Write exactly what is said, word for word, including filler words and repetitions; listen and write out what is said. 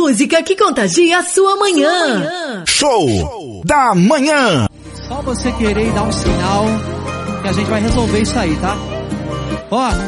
música que contagia a sua manhã. Show da manhã. Só você querer dar um sinal que a gente vai resolver isso aí, tá? Ó.